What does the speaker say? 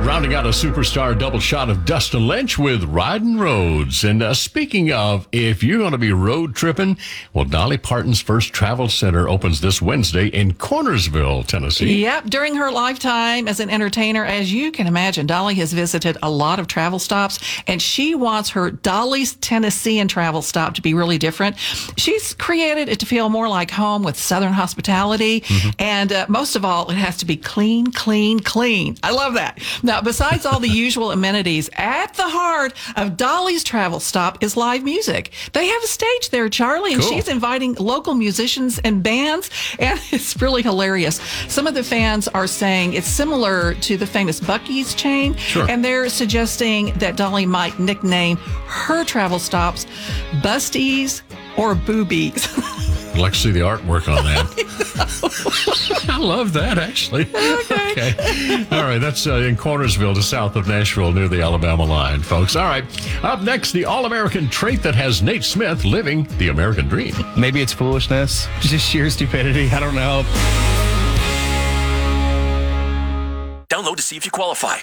Rounding out a superstar double shot of Dustin Lynch with Riding Roads. And speaking of, if you're going to be road tripping, well, Dolly Parton's first travel center opens this Wednesday in Cornersville, Tennessee. Yep. During her lifetime as an entertainer, as you can imagine, Dolly has visited a lot of travel stops, and she wants her Dolly's Tennessean travel stop to be really different. She's created it to feel more like home with Southern hospitality. And most of all, it has to be clean, clean, clean. I love that. Now, besides all the usual amenities, at the heart of Dolly's travel stop is live music. They have a stage there, Charlie, and she's inviting local musicians and bands, and it's really hilarious. Some of the fans are saying it's similar to the famous Buc-ee's chain, and they're suggesting that Dolly might nickname her travel stops Busties or Boobies. I'd like to see the artwork on that. I love that, actually. Okay. All right, that's in Cornersville, just south of Nashville, near the Alabama line, folks. All right, up next, the all-American trait that has Nate Smith living the American dream. Maybe it's foolishness, just sheer stupidity. I don't know. Download to see if you qualify.